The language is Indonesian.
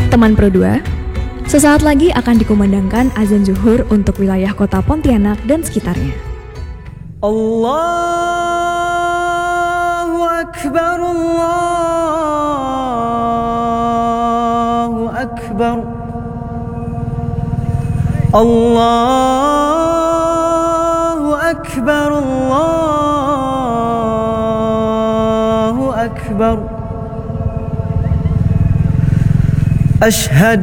Teman Pro 2, sesaat lagi akan dikumandangkan azan zuhur untuk wilayah kota Pontianak dan sekitarnya. Allahu Akbar, Allahu Akbar, Allahu Akbar, Allahu Akbar. Ashhadu